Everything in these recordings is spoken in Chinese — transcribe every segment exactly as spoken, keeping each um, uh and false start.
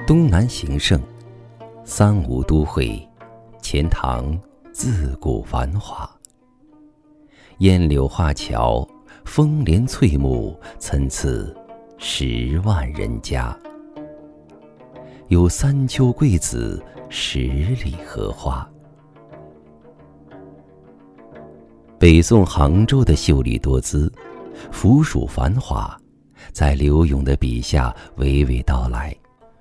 东南形胜，三吴都会，钱塘自古繁华。烟柳画桥，风帘翠幕，参差十万人家。有三秋桂子，十里荷花。北宋杭州的秀丽多姿，浮蜀繁华，在柳永的笔下娓娓道来。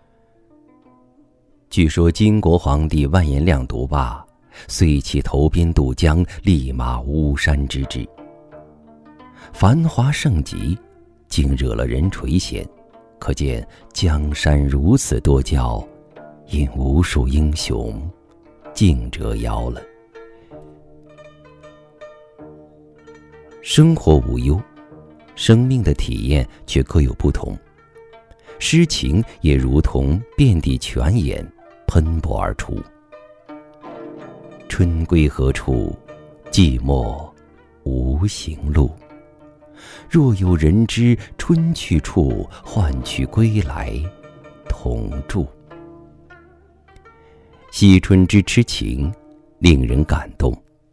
据说金国皇帝完颜亮独霸，遂起投鞭渡江，立马巫山之志。繁华盛极，竟惹了人垂涎，可见江山如此多娇，因无数英雄竞折腰了。生活无忧，生命的体验却各有不同，诗情也如同遍地泉眼，喷薄而出。春归何处，寂寞无行路。若有人知春去处，换取归来同住。惜春之痴情，令人感动。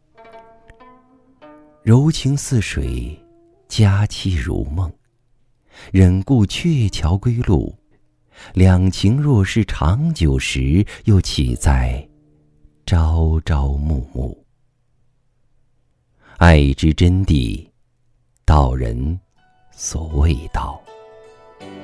柔情似水，佳期如梦。忍顾鹊桥归路，两情若是长久时，又岂在朝朝暮暮。爱之真谛，道人所谓道。